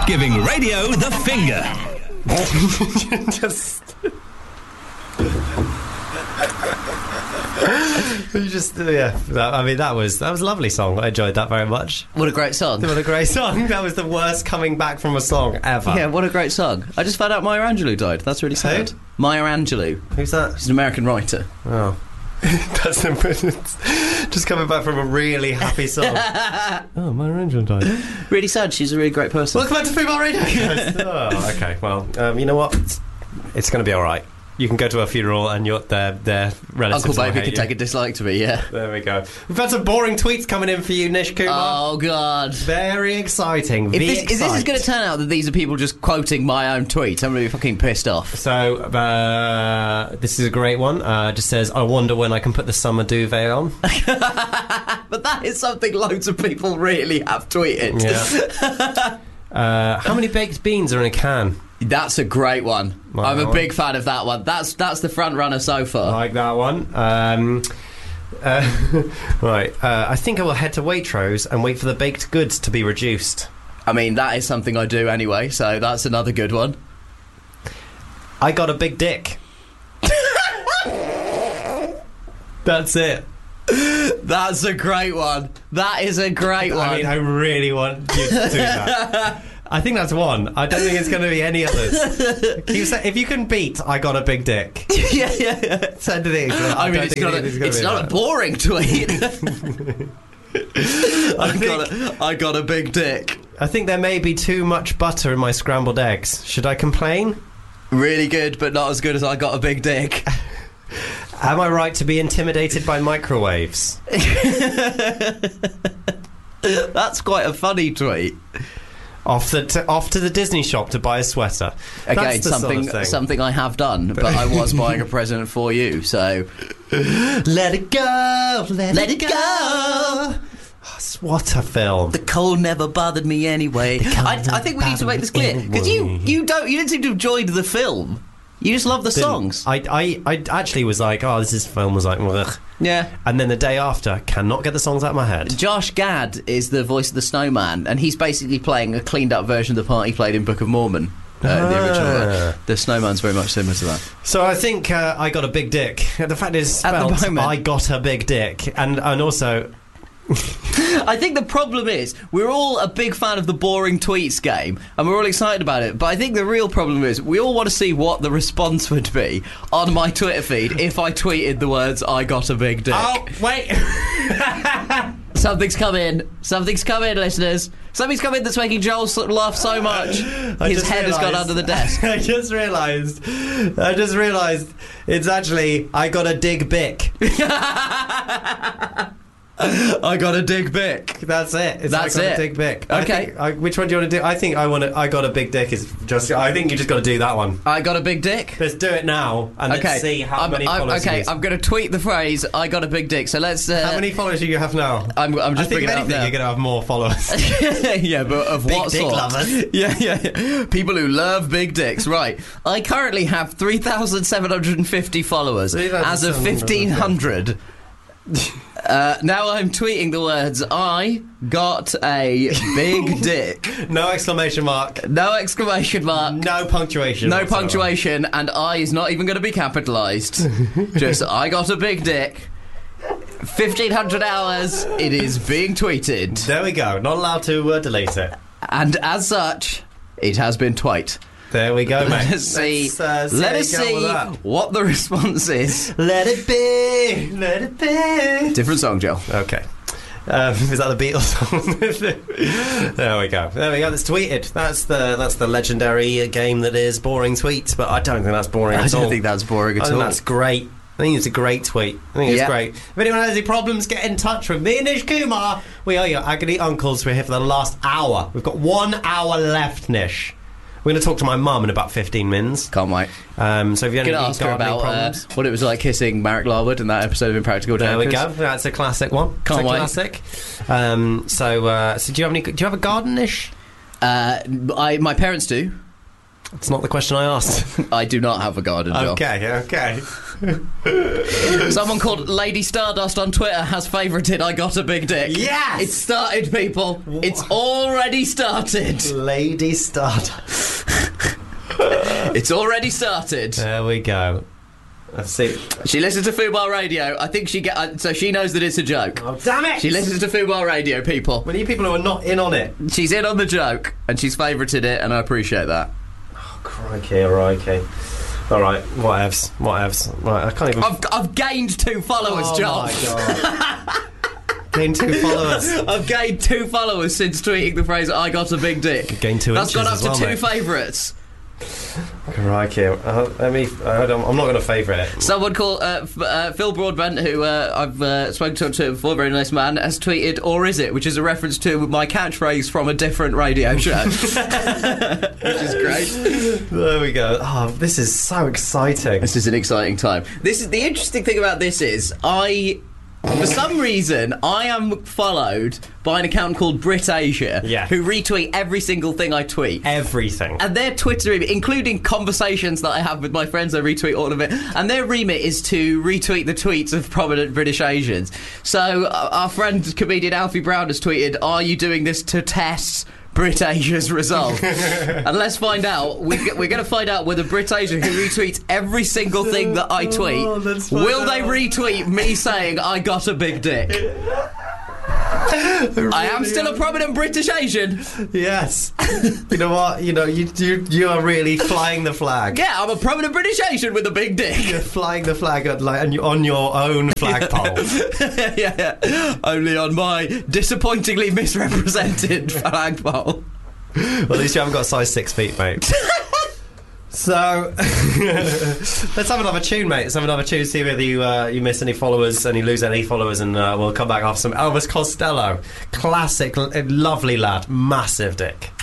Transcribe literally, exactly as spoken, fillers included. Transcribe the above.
Giving radio the finger. Just... you just yeah I mean that was that was a lovely song. I enjoyed that very much. What a great song. What a great song. That was the worst coming back from a song ever. Yeah, what a great song. I just found out Maya Angelou died. That's really sad. Who? Maya Angelou. Who's that? She's an American writer. Oh. That's just coming back from a really happy song. Oh, Maya Angelou died. Really sad. She's a really great person. Welcome back to Female Radio. Oh, okay. Well, um, you know what? It's, it's going to be all right. You can go to a funeral and your their their relatives. Uncle Baby can take a dislike to me. Yeah. There we go. We've had some boring tweets coming in for you, Nish Kumar. Oh God. Very exciting. If Be this, if this is excite. going to turn out that these are people just quoting my own tweets, I'm going to be fucking pissed off. So uh, this is a great one. Uh, just says, "I wonder when I can put the summer duvet on." But that is something loads of people really have tweeted. Yeah. uh, how many baked beans are in a can? That's a great one. Like I'm a that big one? fan of that one. That's that's the front runner so far. I like that one. Um, uh, right. Uh, I think I will head to Waitrose and wait for the baked goods to be reduced. I mean, that is something I do anyway, so that's another good one. I got a big dick. That's it. That's a great one. That is a great one. I mean, I really want you to do that. I think that's one. I don't think it's going to be any others. You say, if you can beat "I got a big dick," yeah, yeah, yeah. send it in. I, I mean, it's not, a, it's not a boring tweet. I, think, got a, I got a big dick. I think there may be too much butter in my scrambled eggs. Should I complain? Really good, but not as good as "I got a big dick." Am I right to be intimidated by microwaves? That's quite a funny tweet. Off the t- off to the Disney shop to buy a sweater. Again, That's the something sort of thing. something I have done, but I was buying a present for you, so let it go, let, let it it go. go. What a film! The cold never bothered me anyway. I, I think we need to make this clear because you you don't you didn't seem to have enjoyed the film. You just love the Didn't- songs. I, I I actually was like, oh, this is film was like, ugh. Yeah. And then the day after, cannot get the songs out of my head. Josh Gad is the voice of the Snowman, and he's basically playing a cleaned up version of the part he played in Book of Mormon. Uh, the original. Uh, the Snowman's very much similar to that. So I think uh, I got a big dick. The fact is, At the spelt, moment. I got a big dick, and and also. I think the problem is we're all a big fan of the boring tweets game and we're all excited about it, but I think the real problem is we all want to see what the response would be on my Twitter feed if I tweeted the words "I got a big dick." Oh wait. Something's come in. Something's come in, listeners. Something's come in that's making Joel so- laugh so much. I His just head has gone realised- under the desk. I just realised. I just realised it's actually I got a dig bick. I got a dig bick. That's it. It's That's I got it. a dig bick. Okay. I think, I, which one do you want to do? I think I want to. I got a big dick is just. I think you just got to do that one. I got a big dick. Let's do it now and Okay. let's see how I'm, many I'm, followers. okay, you I'm going to tweet the phrase "I got a big dick." So let's. Uh, How many followers do you have now? I'm, I'm just I think bringing if it up anything, now. you're going to have more followers. Yeah, but of Big what dick sort? lovers. Yeah, yeah, yeah. People who love big dicks. Right. I currently have three thousand seven hundred fifty followers as of fifteen hundred. Uh, now I'm tweeting the words "I got a big dick." No exclamation mark. No exclamation mark. No punctuation. No whatsoever. punctuation, and I is not even going to be capitalised. Just "I got a big dick." fifteen hundred hours. It is being tweeted, There we go. Not allowed to uh, delete it. and as such, it has been twite. There we go, mate. Let's see. Let's, uh, see Let how us you go see with that. what the response is. Let it be. Let it be. Different song, Joe. Okay. Um, is that the Beatles song? There we go. There we go. That's tweeted. That's the that's the legendary game that is boring tweets. But I don't think that's boring I at all. don't think that's boring I at think all. that's great. I think it's a great tweet. I think it's Yeah. great. If anyone has any problems, get in touch with me and Nish Kumar. We are your agony uncles. We're here for the last hour. We've got one hour left, Nish. We're going to talk to my mum in about fifteen minutes. Can't wait. Um, so if you have I'm any going to ask her gardening about uh, problems, what it was like kissing Marek Larwood in that episode of Impractical there we Jokers. go. That's a classic one. Can't it's a wait. classic. Um, so, uh, so do you have any? Do you have a garden, Nish? Uh, I, my parents do. It's not the question I asked. I do not have a garden, Josh. Okay, okay. Someone called Lady Stardust on Twitter has favourited I Got a Big Dick. Yes! It's started, people. It's already started. Lady Stardust. It's already started. There we go. Let's see. She listens to Fubar Radio. I think she get uh, so she knows that it's a joke. Oh, damn it! She listens to Fubar Radio, people. We need people who are not in on it. She's in on the joke, and she's favourited it, and I appreciate that. Oh, crikey, alright, okay. Alright, whatevs, whatevs. Right, I can't even... I've, I've gained two followers, oh John. my God. Gained two followers. I've gained two followers since tweeting the phrase "I got a big dick." Gained two That's inches gone up as to well, two mate. favourites. Crikey. Uh, let me... I don't, I'm not going to favourite it. Someone called uh, F- uh, Phil Broadbent, who uh, I've uh, spoken to on Twitter before, very nice man, has tweeted "Or is it?" which is a reference to my catchphrase from a different radio show, which is great. There we go. Oh, this is so exciting. This is an exciting time. This is the interesting thing about this is I, for some reason, I am followed by an account called Brit Asia, Yeah. who retweet every single thing I tweet. Everything. And their Twitter remit, including conversations that I have with my friends, I retweet all of it. And their remit is to retweet the tweets of prominent British Asians. So uh, our friend comedian Alfie Brown has tweeted, "Are you doing this to test Brit Asia's result?" And let's find out. We, we're going to find out whether Brit Asia, who retweets every single thing that I tweet, Oh, let's find will they out. retweet me saying I got a big dick. I am still a prominent British Asian. Yes. You know what? You know, you, you you are really flying the flag. Yeah, I'm a prominent British Asian with a big dick. You're flying the flag at, like, on your- on your own flagpole. yeah, yeah, only on my disappointingly misrepresented flagpole. Well, at least you haven't got size six feet, mate. So, let's have another tune, mate. Let's have another tune, see whether you uh, you miss any followers and you lose any followers, and uh, we'll come back after some Elvis Costello. Classic, l- lovely lad, massive dick.